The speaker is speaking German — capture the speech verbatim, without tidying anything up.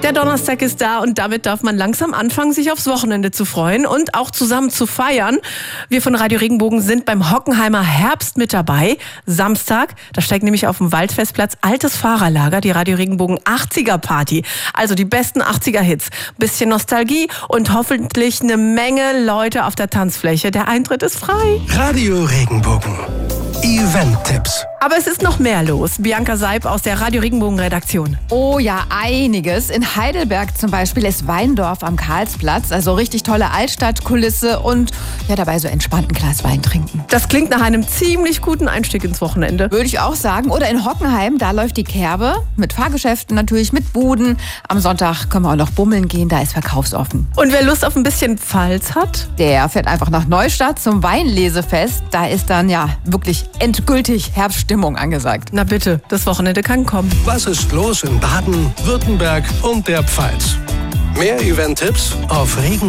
Der Donnerstag ist da und damit darf man langsam anfangen, sich aufs Wochenende zu freuen und auch zusammen zu feiern. Wir von Radio Regenbogen sind beim Hockenheimer Herbst mit dabei. Samstag, da steigt nämlich auf dem Waldfestplatz altes Fahrerlager, die Radio Regenbogen achtziger Party. Also die besten achtziger Hits. Bisschen Nostalgie und hoffentlich eine Menge Leute auf der Tanzfläche. Der Eintritt ist frei. Radio Regenbogen. Event-Tipps. Aber es ist noch mehr los. Bianca Seib aus der Radio Regenbogen-Redaktion. Oh ja, einiges. In Heidelberg zum Beispiel ist Weindorf am Karlsplatz. Also richtig tolle Altstadtkulisse und ja, dabei so entspannt ein Glas Wein trinken. Das klingt nach einem ziemlich guten Einstieg ins Wochenende. Würde ich auch sagen. Oder in Hockenheim, da läuft die Kerbe. Mit Fahrgeschäften natürlich, mit Buden. Am Sonntag können wir auch noch bummeln gehen, da ist verkaufsoffen. Und wer Lust auf ein bisschen Pfalz hat? Der fährt einfach nach Neustadt zum Weinlesefest. Da ist dann ja wirklich endgültig Herbststimmung angesagt. Na bitte, das Wochenende kann kommen. Was ist los in Baden, Württemberg und der Pfalz? Mehr Event-Tipps auf Regen